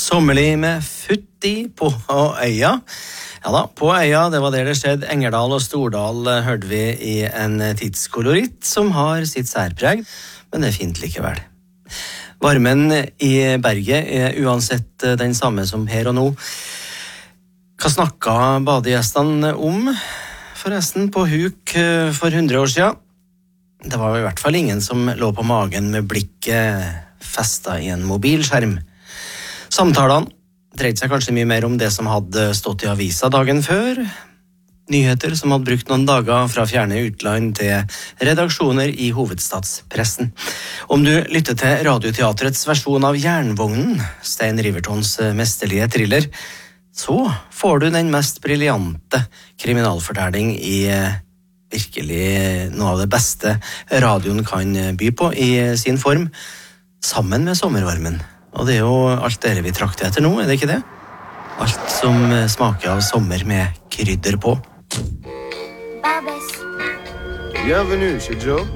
Sommerlig med futti på øya. Ja da, på øya, det var der det skjedde. Engerdal og Stordal hørte vi i en tidskoloritt som har sitt særpreg, men det er fint likevel. Varmen i berget er uansett den samme som her og nå. Hva snakket badegjestene om, forresten, på huk for 100 år siden? Det var i hvert fall ingen som lå på magen med blikket festet i en mobilskjerm. Samtalene dreide seg kanskje mye mer om det som hadde stått i avisa dagen før, nyheter som hadde brukt noen dager fra fjerne utland til redaksjoner i hovedstadspressen. Om du lytter til Radioteatrets versjon av Jernvognen, Stein Rivertons mesterlige thriller, så får du den mest briljante kriminalfortelling i virkelig noe av det beste radioen kan by på i sin form, sammen med sommervarmen. Og det er jo alt dere vi trakter etter nå, er det ikke det? Alt som smaker av sommer med krydder på. Bienvenue chez Joe.